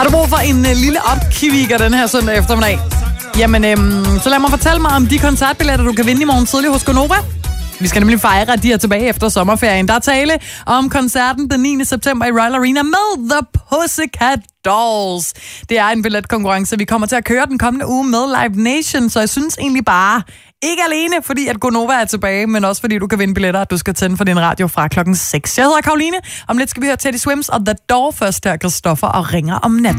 Har du brug for en lille opkvikker den her søndag eftermiddag? Jamen, så lad mig fortælle mig om de koncertbilletter, du kan vinde i morgen tidlig hos Gonova. Vi skal nemlig fejre, at de er tilbage efter sommerferien. Der er tale om koncerten den 9. september i Royal Arena med The Pussycat Dolls. Det er en billetkonkurrence, vi kommer til at køre den kommende uge med Live Nation, så jeg synes egentlig bare, ikke alene fordi, at Gonova er tilbage, men også fordi, du kan vinde billetter, at du skal tænde for din radio fra klokken 6. Jeg hedder Karoline. Om lidt skal vi høre Teddy Swims og The Door først, der Christoffer og ringer om natten.